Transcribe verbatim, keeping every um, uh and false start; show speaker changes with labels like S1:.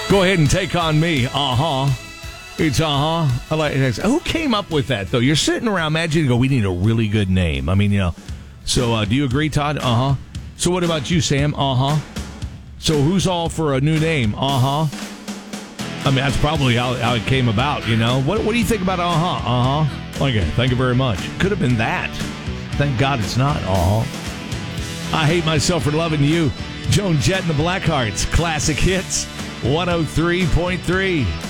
S1: Go ahead and take on me. Uh-huh. It's uh-huh. I like it. Who came up with that, though? You're sitting around, imagine you go, we need a really good name. I mean, you know. So, uh, do you agree, Todd? Uh-huh. So, what about you, Sam? Uh-huh. So, who's all for a new name? Uh-huh. I mean, that's probably how, how it came about, you know. What What do you think about uh-huh? Uh-huh. Okay, thank you very much. Could have been that. Thank God it's not. Uh-huh. I hate myself for loving you. Joan Jett and the Blackhearts. Classic hits. one oh three point three.